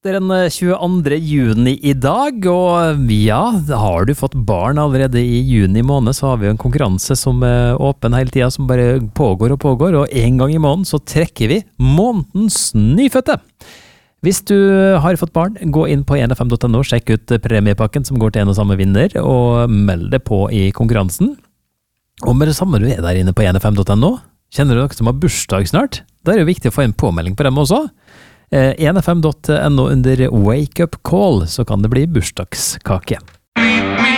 Det er den 22. juni i dag, og ja, har du fått barn allerede i juni måned, så har vi en konkurranse som er åpen hele tiden, som bare pågår, og en gang i måneden så trekker vi månedens nyfødte. Hvis du har fått barn, gå inn på nfm.no, sjekk ut premiepakken som går til en og samme vinner, og meld deg på i konkurransen. Og med det samme du er der inne på nfm.no, kjenner du dere som har bursdag snart? Da er det jo viktig å få en påmelding på dem også. nfm.no under Wake Up Call, så kan det bli bursdagskake.